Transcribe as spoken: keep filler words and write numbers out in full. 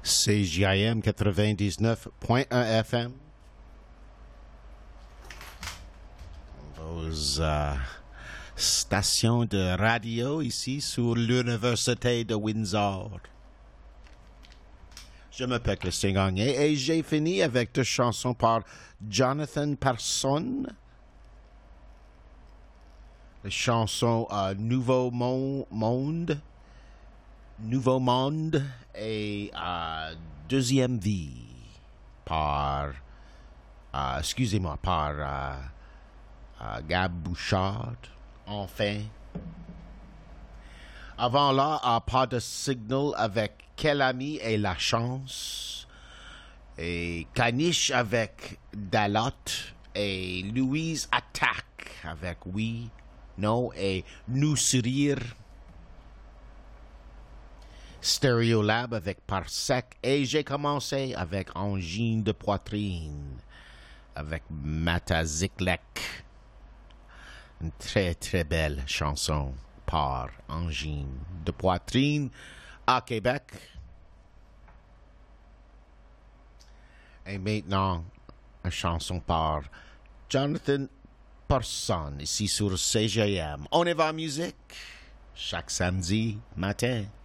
C J I M quatre-vingt-dix-neuf point un F M. Vos euh, stations de radio ici sur l'Université de Windsor. Je m'appelle Christian Gagné et j'ai fini avec deux chansons par Jonathan Persson. Les chansons euh, Nouveau Mon- Monde, Nouveau Monde et euh, Deuxième Vie par, euh, excusez-moi, par euh, euh, Gab Bouchard, enfin. Avant là, euh, Pas de Signal avec Quel ami et la chance, et Caniche avec Dalot, et Louise Attaque avec Oui, Non et Nous Sourire. Stereolab avec Parsec, et j'ai commencé avec Angine de Poitrine avec Mataziklek. Une très très belle chanson par Angine de Poitrine à Québec. Et maintenant, une chanson par Jonathan Persson ici sur C J M. On y va musique chaque samedi matin.